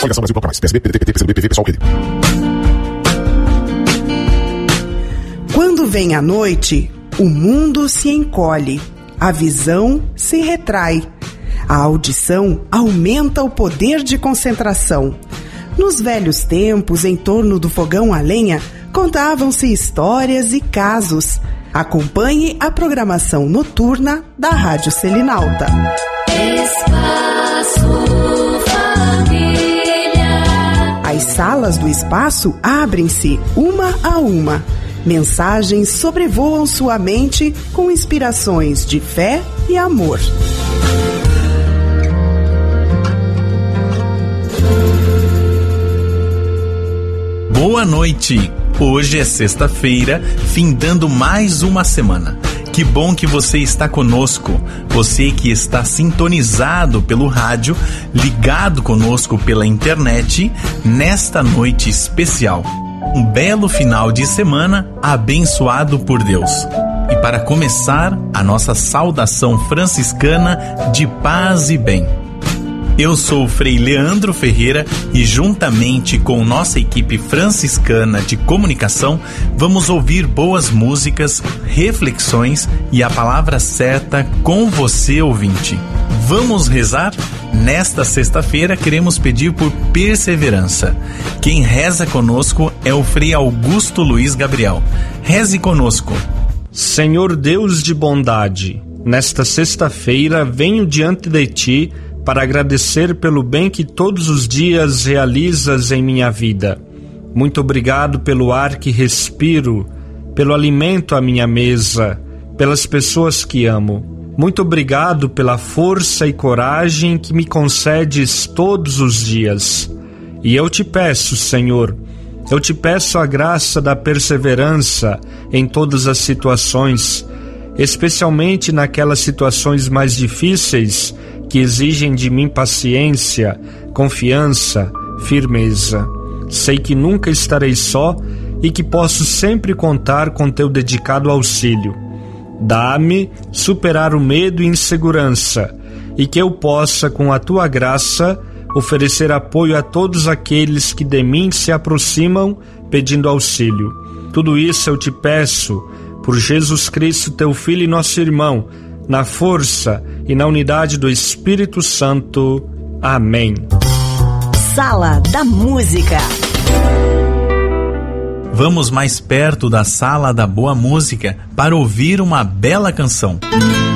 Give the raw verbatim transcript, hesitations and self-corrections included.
Coligação Brasil Popular, P S B, P D T, P T, P C B, P V, Pessoal Rede. Quando vem a noite, o mundo se encolhe, a visão se retrai, a audição aumenta o poder de concentração. Nos velhos tempos, em torno do fogão a lenha, contavam-se histórias e casos. Acompanhe a programação noturna da Rádio Selinalta. Espaço Família. As salas do espaço abrem-se uma a uma. Mensagens sobrevoam sua mente com inspirações de fé e amor. Boa noite! Hoje é sexta-feira, findando mais uma semana. Que bom que você está conosco, você que está sintonizado pelo rádio, ligado conosco pela internet, nesta noite especial. Um belo final de semana abençoado por Deus. E para começar, a nossa saudação franciscana de paz e bem. Eu sou o Frei Leandro Ferreira e juntamente com nossa equipe franciscana de comunicação, vamos ouvir boas músicas, reflexões e a palavra certa com você, ouvinte. Vamos rezar? Nesta sexta-feira queremos pedir por perseverança. Quem reza conosco é o Frei Augusto Luiz Gabriel. Reze conosco. Senhor Deus de bondade, nesta sexta-feira venho diante de Ti para agradecer pelo bem que todos os dias realizas em minha vida. Muito obrigado pelo ar que respiro, pelo alimento à minha mesa, pelas pessoas que amo. Muito obrigado pela força e coragem que me concedes todos os dias. E eu te peço, Senhor, eu te peço a graça da perseverança em todas as situações, especialmente naquelas situações mais difíceis que exigem de mim paciência, confiança, firmeza. Sei que nunca estarei só e que posso sempre contar com teu dedicado auxílio. Dá-me superar o medo e insegurança e que eu possa, com a tua graça, oferecer apoio a todos aqueles que de mim se aproximam pedindo auxílio. Tudo isso eu te peço por Jesus Cristo, teu Filho e nosso irmão, na força e na unidade do Espírito Santo. Amém. Sala da Música. Vamos mais perto da Sala da Boa Música para ouvir uma bela canção.